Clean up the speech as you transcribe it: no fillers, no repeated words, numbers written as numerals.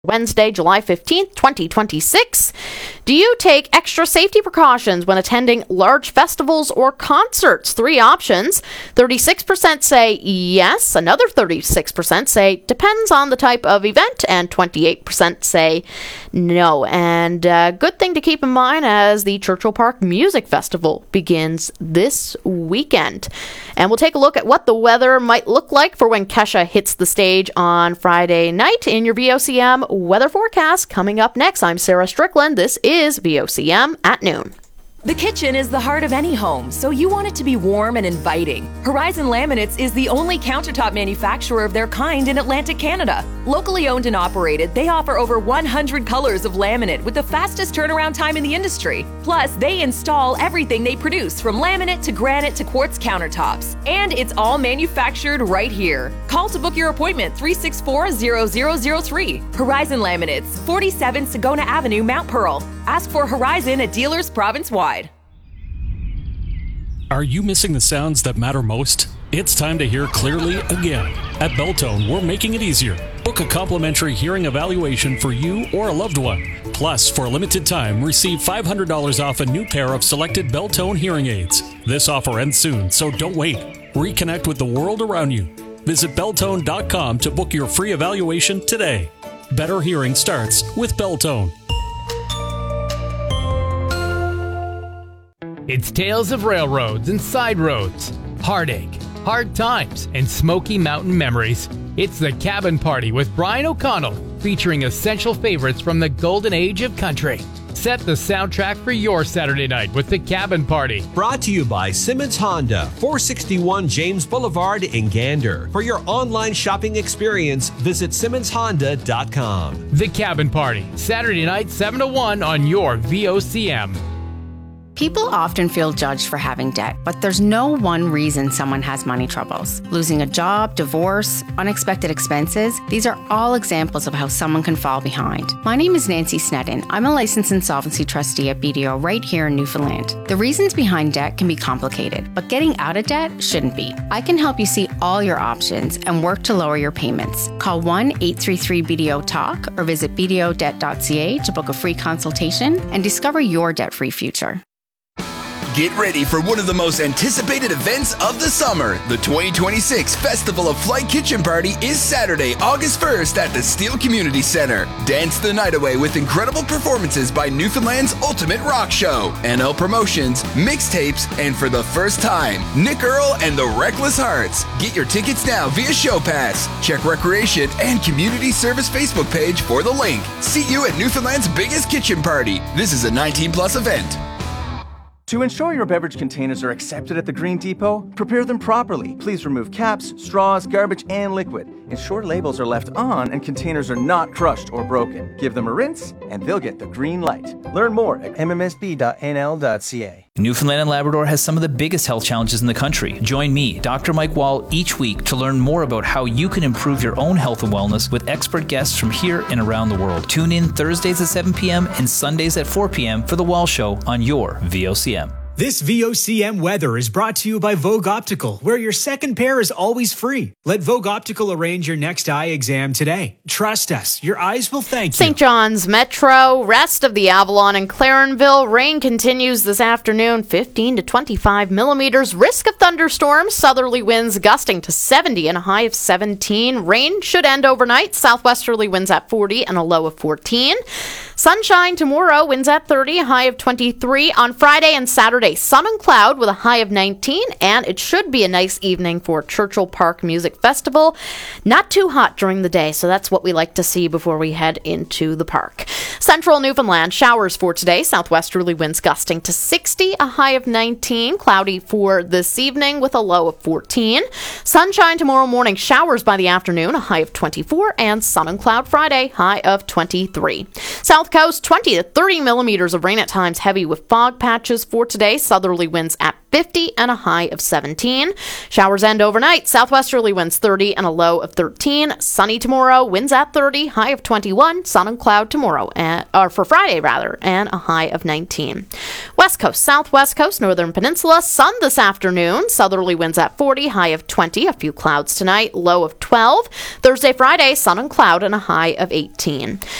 Wednesday, July 15th, 2026. Do you take extra safety precautions when attending large festivals or concerts? 3 options. 36% say yes, another 36% say depends on the type of event, and 28% say no. And good thing to keep in mind as the Churchill Park Music Festival begins this weekend. And we'll take a look at what the weather might look like for when Kesha hits the stage on Friday night in your VOCM weather forecast coming up next. I'm Sarah Strickland. This is VOCM at noon. The kitchen is the heart of any home, so you want it to be warm and inviting. Horizon Laminates is the only countertop manufacturer of their kind in Atlantic Canada. Locally owned and operated, they offer over 100 colors of laminate with the fastest turnaround time in the industry. Plus, they install everything they produce, from laminate to granite to quartz countertops. And it's all manufactured right here. Call to book your appointment, 364-0003. Horizon Laminates, 47 Sagona Avenue, Mount Pearl. Ask for Horizon at dealers province-wide. Are you missing the sounds that matter most? It's time to hear clearly again. At Beltone, we're making it easier. Book a complimentary hearing evaluation for you or a loved one. Plus, for a limited time, receive $500 off a new pair of selected Beltone hearing aids. This offer ends soon, so don't wait. Reconnect with the world around you. Visit Beltone.com to book your free evaluation today. Better hearing starts with Beltone. It's tales of railroads and side roads, heartache, hard times, and Smoky Mountain memories. It's The Cabin Party with Brian O'Connell, featuring essential favorites from the golden age of country. Set the soundtrack for your Saturday night with The Cabin Party. Brought to you by Simmons Honda, 461 James Boulevard in Gander. For your online shopping experience, visit SimmonsHonda.com. The Cabin Party, Saturday night 7 to 1 on your VOCM. People often feel judged for having debt, but there's no one reason someone has money troubles. Losing a job, divorce, unexpected expenses, these are all examples of how someone can fall behind. My name is Nancy Snedden. I'm a licensed insolvency trustee at BDO right here in Newfoundland. The reasons behind debt can be complicated, but getting out of debt shouldn't be. I can help you see all your options and work to lower your payments. Call 1-833-BDO-TALK or visit bdodebt.ca to book a free consultation and discover your debt-free future. Get ready for one of the most anticipated events of the summer. The 2026 Festival of Flight Kitchen Party is Saturday, August 1st at the Steele Community Center. Dance the night away with incredible performances by Newfoundland's Ultimate Rock Show, NL Promotions, mixtapes, and for the first time, Nick Earl and the Reckless Hearts. Get your tickets now via Show Pass. Check Recreation and Community Service Facebook page for the link. See you at Newfoundland's biggest kitchen party. This is a 19+ event. To ensure your beverage containers are accepted at the Green Depot, prepare them properly. Please remove caps, straws, garbage, and liquid. Ensure labels are left on and containers are not crushed or broken. Give them a rinse and they'll get the green light. Learn more at mmsb.nl.ca. Newfoundland and Labrador has some of the biggest health challenges in the country. Join me, Dr. Mike Wall, each week to learn more about how you can improve your own health and wellness with expert guests from here and around the world. Tune in Thursdays at 7 p.m. and Sundays at 4 p.m. for The Wall Show on your VOCM. This VOCM weather is brought to you by Vogue Optical, where your second pair is always free. Let Vogue Optical arrange your next eye exam today. Trust us, your eyes will thank you. St. John's Metro, rest of the Avalon and Clarenville. Rain continues this afternoon, 15 to 25 millimeters. Risk of thunderstorms, southerly winds gusting to 70 and a high of 17. Rain should end overnight. Southwesterly winds at 40 and a low of 14. Sunshine tomorrow, winds at 30, a high of 23. On Friday and Saturday, sun and cloud with a high of 19, and it should be a nice evening for Churchill Park Music Festival. Not too hot during the day, so that's what we like to see before we head into the park. Central Newfoundland, showers for today. Southwesterly winds gusting to 60, a high of 19. Cloudy for this evening with a low of 14. Sunshine tomorrow morning, showers by the afternoon, a high of 24, and sun and cloud Friday, high of 23. South South Coast, 20 to 30 millimeters of rain at times, heavy with fog patches for today. Southerly winds at 50 and a high of 17. Showers end overnight. Southwesterly winds 30 and a low of 13. Sunny tomorrow, winds at 30, high of 21. Sun and cloud tomorrow, for Friday rather, and a high of 19. West Coast, Southwest Coast, Northern Peninsula, sun this afternoon. Southerly winds at 40, high of 20. A few clouds tonight, low of 12. Thursday, Friday, sun and cloud and a high of 18.